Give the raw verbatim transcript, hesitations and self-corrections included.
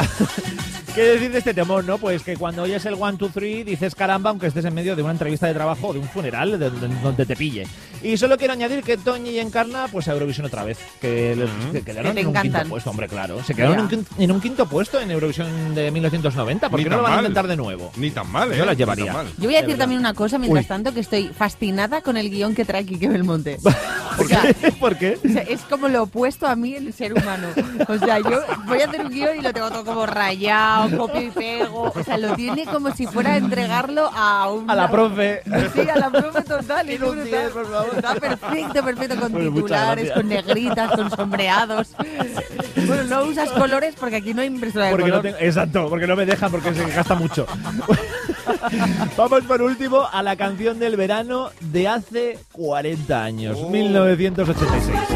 ¿Qué decir de este temor, no? Pues que cuando oyes el one, two, three dices caramba, aunque estés en medio de una entrevista de trabajo o de un funeral, de, de, de, donde te pille. Y solo quiero añadir que Toñi y Encarna, pues a Eurovisión otra vez. Que, les, Mm. que quedaron Que te en un encantan. quinto puesto, hombre, claro. Se quedaron en un, quin- en un quinto puesto en Eurovisión de mil novecientos noventa. ¿Por Ni qué no lo tan van a mal. intentar de nuevo? Ni tan mal, ¿eh? Yo las Ni llevaría. tan mal. Yo voy a De decir verdad. también una cosa, mientras Uy. tanto, que estoy fascinada con el guión que trae Quique Belmonte. ¿Por O sea, qué? ¿Por qué? O sea, es como lo opuesto a mí el ser humano. O sea, yo voy a hacer un guión y lo tengo todo como rayado, copio y pego. O sea, lo tiene como si fuera a entregarlo a un... A la profe. Sí, a la profe total. Es Quiero un brutal. diez, por favor. Está perfecto, perfecto, con Bueno, muchas titulares, gracias. con negritas, con sombreados. Bueno, no usas colores porque aquí no hay impresora de Porque no color. tengo, exacto, porque no me dejan, porque se gasta mucho. Vamos por último a la canción del verano de hace cuarenta años, Oh. mil novecientos ochenta y seis.